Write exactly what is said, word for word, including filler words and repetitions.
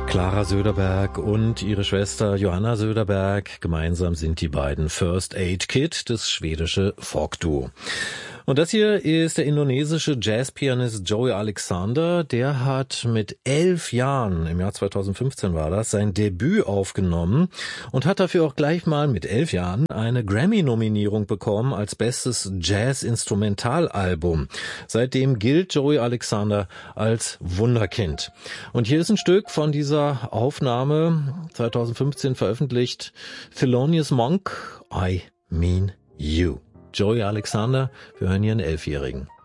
Clara Söderberg und ihre Schwester Johanna Söderberg. Gemeinsam sind die beiden First Aid Kit, das schwedische Folkduo. Und das hier ist der indonesische Jazzpianist Joey Alexander. Der hat mit elf Jahren, im Jahr zweitausendfünfzehn war das, sein Debüt aufgenommen und hat dafür auch gleich mal mit elf Jahren eine Grammy-Nominierung bekommen als bestes Jazz-Instrumentalalbum. Seitdem gilt Joey Alexander als Wunderkind. Und hier ist ein Stück von dieser Aufnahme, zweitausendfünfzehn veröffentlicht, Thelonious Monk, I Mean You. Joey Alexander, wir hören hier einen Elfjährigen.